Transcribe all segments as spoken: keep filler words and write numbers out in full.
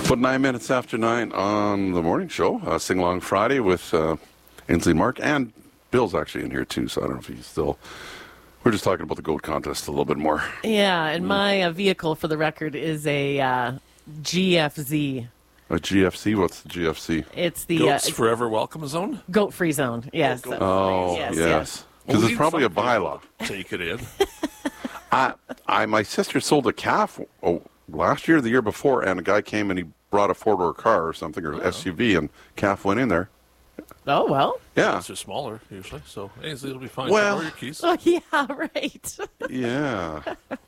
But nine minutes after nine on the morning show, uh, Sing Along Friday with uh, Ainsley Mark, and Bill's actually in here too, so I don't know if he's still... We're just talking about the goat contest a little bit more. Yeah, and my uh, vehicle, for the record, is a uh, G F Z. A G F C? What's the G F C? It's the Goats uh, Forever Welcome Zone? goat-free zone, yes. Oh, goat- Oh, Yes, yes. yes. Because Well, it's probably a we need bylaw. something to Take it in. I, I, my sister sold a calf oh, last year, or the year before, and a guy came and he brought a four-door car or something, or S U V, and calf went in there. Oh, well. Yeah. They're smaller, usually, so Ainsley will be fine. Well- Or your keys. Oh, yeah, right. Yeah.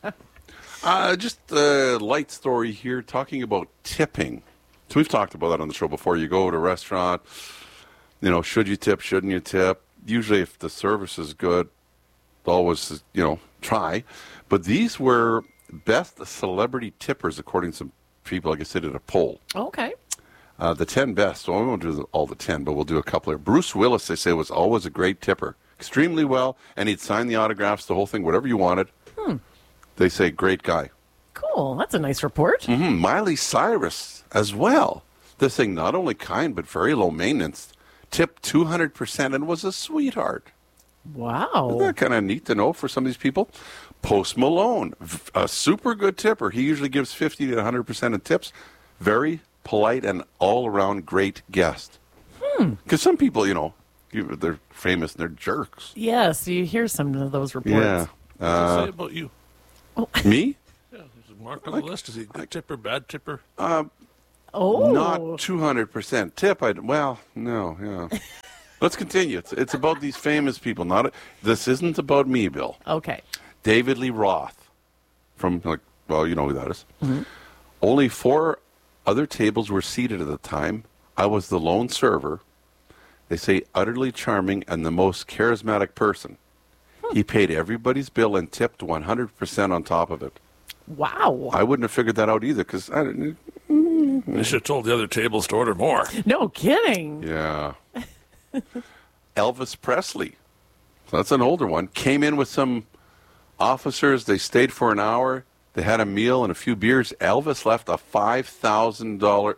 uh, just a light story here talking about tipping. So we've talked about that on the show before. You go to a restaurant, you know, should you tip, shouldn't you tip? Usually if the service is good, always, you know, try. But these were best celebrity tippers according to some people. I guess they did a poll. Okay. Uh, the ten best, so we won't do the, all the ten, but we'll do a couple here. Bruce Willis, they say, was always a great tipper. Extremely well, and he'd sign the autographs, the whole thing, whatever you wanted. Hmm. They say, great guy. Cool. That's a nice report. Mm-hmm. Miley Cyrus as well. This thing, not only kind, but very low maintenance. Tipped two hundred percent and was a sweetheart. Wow. Isn't that kind of neat to know for some of these people? Post Malone, v- a super good tipper. He usually gives fifty to one hundred percent in tips. Very polite and all-around great guest. Because some people, you know, you- they're famous and they're jerks. Yes, you hear some of those reports. Yeah. What does it say about you? Me? Yeah, is it Mark on the list? Is he a good tipper, bad tipper? Oh. Not two hundred percent tip. I, well, no, yeah. Let's continue. It's, it's about these famous people. Not a, This isn't about me, Bill. Okay. David Lee Roth from, like, well, you know who that is. Only four other tables were seated at the time. I was the lone server. They say utterly charming and the most charismatic person. He paid everybody's bill and tipped one hundred percent on top of it. Wow. I wouldn't have figured that out either because I didn't. They should have told the other tables to order more. No kidding. Yeah. Elvis Presley. So that's an older one. Came in with some officers. They stayed for an hour. They had a meal and a few beers. Elvis left a five thousand dollars.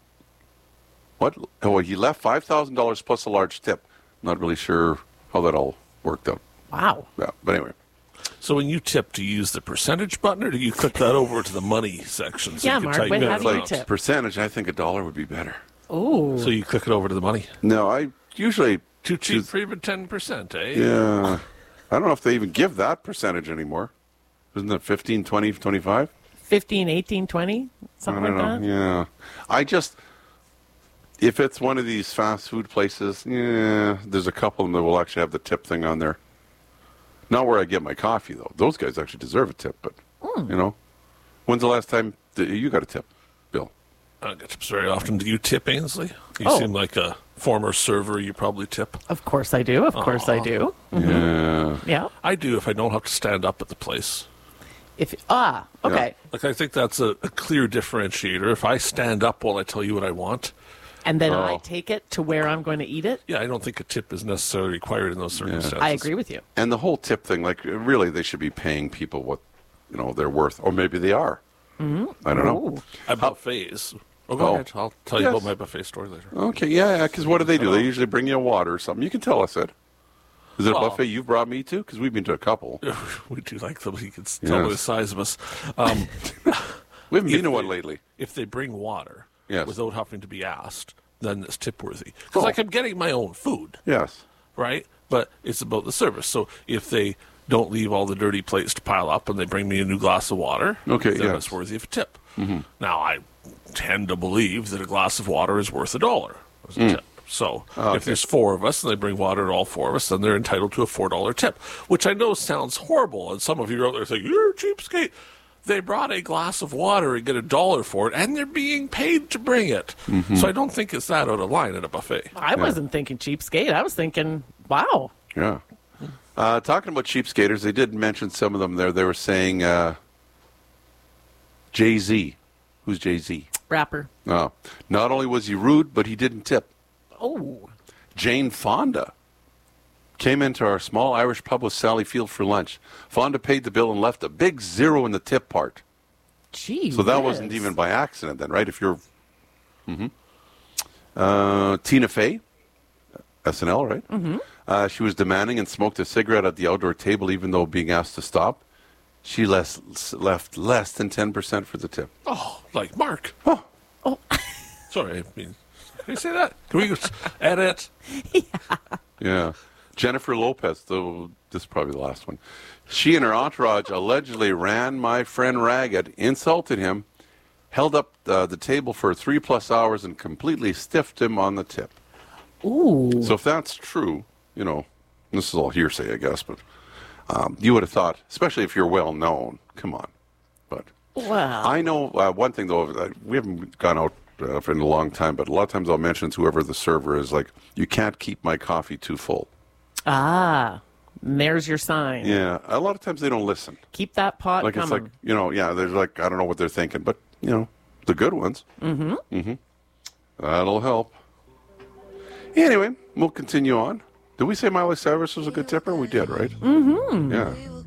What? Oh, he left five thousand dollars plus a large tip. Not really sure how that all worked out. Wow. Yeah, but anyway. So when you tip, do you use the percentage button or do you click that over to the money section? So Yeah, you can Mark, type but in how do you amount? tip? Percentage, I think a dollar would be better. Oh. So you click it over to the money? No, I usually... Too cheap choose- for even ten percent, eh? Yeah. I don't know if they even give that percentage anymore. Isn't it fifteen, twenty, twenty-five? fifteen, eighteen, twenty? Something I don't like know. that? Yeah. I just, if it's one of these fast food places, yeah, there's a couple of them that will actually have the tip thing on there. Not where I get my coffee, though. Those guys actually deserve a tip, but, you know. When's the last time that you got a tip, Bill? I don't get tips very often. Do you tip, Ainsley? You Oh. seem like a former server. You probably tip. Of course I do. Of course I do. Yeah. Yeah. I do if I don't have to stand up at the place. If ah, okay. Like, I think that's a, a clear differentiator. If I stand up while I tell you what I want, And then I Oh. take it to where I'm going to eat it. yeah, I don't think a tip is necessarily required in those circumstances. I agree with you. And the whole tip thing, like, really, they should be paying people what, you know, they're worth. Or maybe they are. Mm-hmm. I don't know. Ooh. At buffets. Oh, go Oh. ahead. I'll tell you Yes. about my buffet story later. Okay, yeah, yeah, because what do they do? They usually bring you a water or something. You can tell us it. Is it Well- a buffet you've brought me to? Because we've been to a couple. We do like them. You can tell by the Yes. size of us. Um, We haven't If been to one they- lately. if they bring water Yes. without having to be asked, then it's tip worthy. Because Oh. like I'm getting my own food, Yes. right? But it's about the service. So if they don't leave all the dirty plates to pile up and they bring me a new glass of water, Okay, then yes. it's worthy of a tip. Mm-hmm. Now I tend to believe that a glass of water is worth a dollar as a tip. So okay. if there's four of us and they bring water to all four of us, then they're entitled to a four dollar tip, which I know sounds horrible. And some of you are out there saying, you're a cheapskate. They brought a glass of water and get a dollar for it, and they're being paid to bring it. Mm-hmm. So I don't think it's that out of line at a buffet. I wasn't thinking cheapskate. I was thinking, wow. Yeah. Uh, talking about cheap skaters, they did mention some of them there. They were saying uh, Jay-Z. Who's Jay-Z? Rapper. Oh. Not only was he rude, but he didn't tip. Oh. Jane Fonda came into our small Irish pub with Sally Field for lunch. Fonda paid the bill and left a big zero in the tip part. Gee So that whiz. wasn't even by accident then, right? If you're Uh, Tina Fey, S N L, right? Mm-hmm. Uh, she was demanding and smoked a cigarette at the outdoor table, even though being asked to stop. She less, left less than ten percent for the tip. Oh, like Mark. Oh, Oh, Sorry, I mean, can you say that? Can we just edit? yeah. Jennifer Lopez, though, this is probably the last one. She and her entourage allegedly ran my friend ragged, insulted him, held up uh, the table for three plus hours, and completely stiffed him on the tip. ooh. So if that's true, you know, this is all hearsay, I guess, but um, you would have thought, especially if you're well known, come on. But Wow. I know uh, one thing, though, uh, we haven't gone out uh, for in a long time, but a lot of times I'll mention to whoever the server is, like, you can't keep my coffee too full. Ah, there's your sign. Yeah, a lot of times they don't listen. Keep that pot Like, coming. it's like, you know, yeah, they're like, I don't know what they're thinking, but, you know, the good ones. Mm-hmm. Mm-hmm. That'll help. Anyway, we'll continue on. Did we say Miley Cyrus was a good tipper? We did, right? Mm-hmm. Yeah.